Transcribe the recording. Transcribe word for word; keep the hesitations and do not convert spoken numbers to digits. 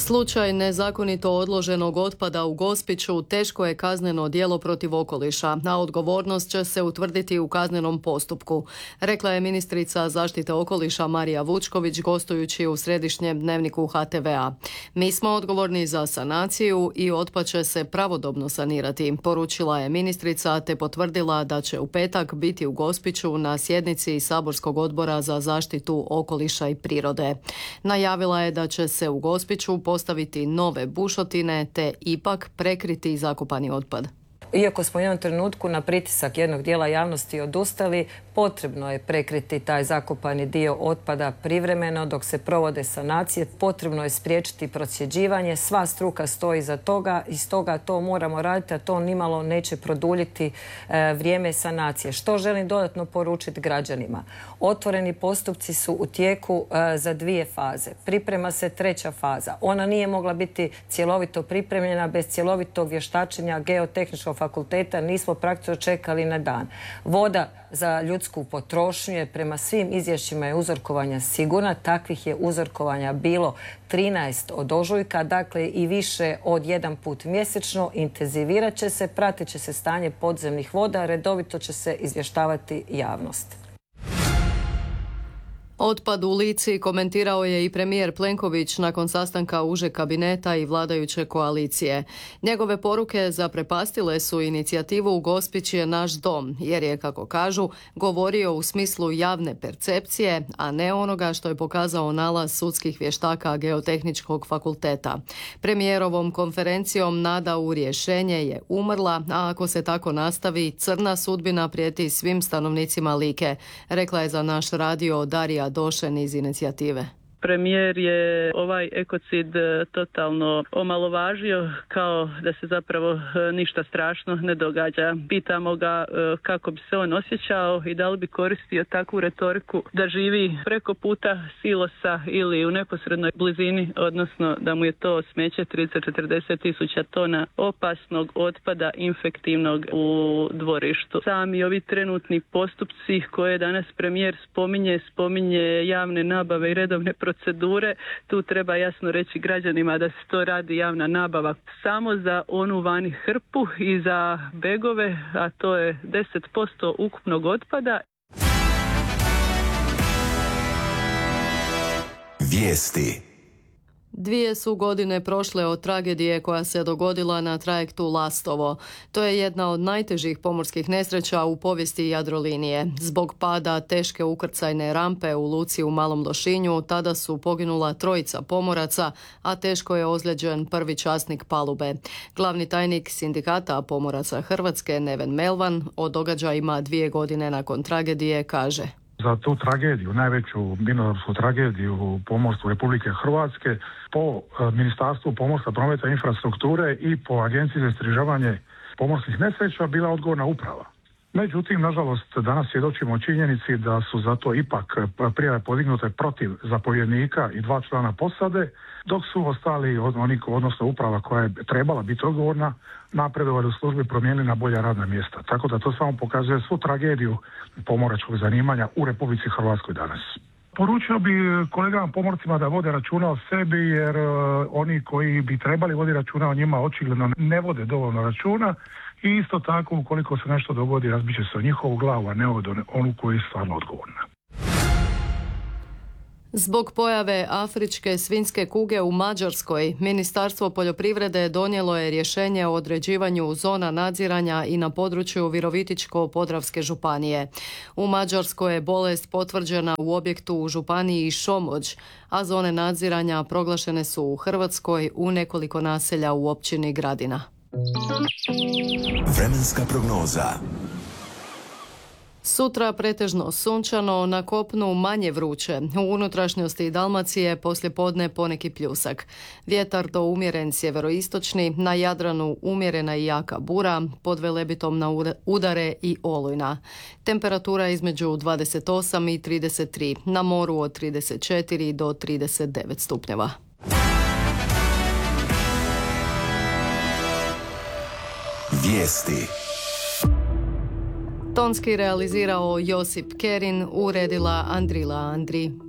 Slučaj nezakonito odloženog otpada u Gospiću teško je kazneno djelo protiv okoliša, a odgovornost će se utvrditi u kaznenom postupku, rekla je ministrica zaštite okoliša Marija Vučković gostujući u središnjem dnevniku ha te ve a. Mi smo odgovorni za sanaciju i otpad će se pravodobno sanirati, poručila je ministrica te potvrdila da će u petak biti u Gospiću na sjednici Saborskog odbora za zaštitu okoliša i prirode. Najavila je da će se u Gospiću postaviti nove bušotine te ipak prekriti zakopani otpad. Iako smo u jednom trenutku na pritisak jednog dijela javnosti odustali, potrebno je prekriti taj zakopani dio otpada privremeno dok se provode sanacije. Potrebno je spriječiti procjeđivanje. Sva struka stoji za toga i stoga to moramo raditi, a to nimalo neće produljiti e, vrijeme sanacije. Što želim dodatno poručiti građanima? Otvoreni postupci su u tijeku e, za dvije faze. Priprema se treća faza. Ona nije mogla biti cjelovito pripremljena bez cjelovitog vještačenja Geotehničkog fakulteta, nismo praktično čekali na dan. Voda za ljudsku potrošnju je prema svim izvješćima je uzorkovanja sigurna. Takvih je uzorkovanja bilo trinaest od ožujka, dakle i više od jedan put mjesečno. Intenzivirat će se, pratit će se stanje podzemnih voda, redovito će se izvještavati javnost. Otpad u Lici komentirao je i premijer Plenković nakon sastanka užeg kabineta i vladajuće koalicije. Njegove poruke zaprepastile su inicijativu Gospić je naš dom, jer je, kako kažu, govorio u smislu javne percepcije, a ne onoga što je pokazao nalaz sudskih vještaka Geotehničkog fakulteta. Premijerovom konferencijom nada u rješenje je umrla, a ako se tako nastavi, crna sudbina prijeti svim stanovnicima Like, rekla je za naš radio Darija Došen iz inicijative. Premijer je ovaj ekocid totalno omalovažio kao da se zapravo ništa strašno ne događa. Pitamo ga kako bi se on osjećao i da li bi koristio takvu retoriku da živi preko puta silosa ili u neposrednoj blizini, odnosno da mu je to smeće trideset do četrdeset tisuća tona opasnog otpada infektivnog u dvorištu. Sami ovi trenutni postupci koje danas premijer spominje, spominje javne nabave i redovne procedure, tu treba jasno reći građanima da se to radi javna nabava samo za onu vani hrpu i za begove, a to je deset posto ukupnog otpada. Vijesti. Dvije su godine prošle od tragedije koja se dogodila na trajektu Lastovo. To je jedna od najtežih pomorskih nesreća u povijesti Jadrolinije. Zbog pada teške ukrcajne rampe u luci u Malom Lošinju tada su poginula trojica pomoraca, a teško je ozlijeđen prvi časnik palube. Glavni tajnik Sindikata pomoraca Hrvatske Neven Melvan o događajima dvije godine nakon tragedije kaže: Za tu tragediju, najveću mirnodopsku tragediju u pomorstvu Republike Hrvatske, po Ministarstvu pomorstva, prometa i infrastrukture i po Agenciji za istraživanje pomorskih nesreća bila odgovorna uprava. Međutim, nažalost, danas svjedočimo činjenici da su zato ipak prijave podignute protiv zapovjednika i dva člana posade, dok su ostali oni, odnosno uprava koja je trebala biti odgovorna, napredovali u službi, promijenili na bolja radna mjesta. Tako da to samo pokazuje svu tragediju pomoračkog zanimanja u Republici Hrvatskoj danas. Poručio bi kolegama pomorcima da vode računa o sebi, jer uh, oni koji bi trebali voditi računa o njima očigledno ne vode dovoljno računa. I isto tako, ukoliko se nešto dogodi, razbiće se o njihovu glavu, a ne od onu koji je stvarno odgovorna. Zbog pojave afričke svinjske kuge u Mađarskoj, Ministarstvo poljoprivrede donijelo je rješenje o određivanju zona nadziranja i na području Virovitičko-podravske županije. U Mađarskoj je bolest potvrđena u objektu u županiji Šomođ, a zone nadziranja proglašene su u Hrvatskoj u nekoliko naselja u općini Gradina. Vremenska prognoza. Sutra pretežno sunčano, na kopnu manje vruće. U unutrašnjosti Dalmacije poslijepodne poneki pljusak. Vjetar do umjeren sjeveroistočni, na Jadranu umjerena i jaka bura, pod Velebitom na udare i olujna. Temperatura između dvadeset osam i trideset tri, na moru od trideset četiri do trideset devet stupnjeva. Vijesti. Tonski realizirao Josip Kerin, uredila Andrila Andri.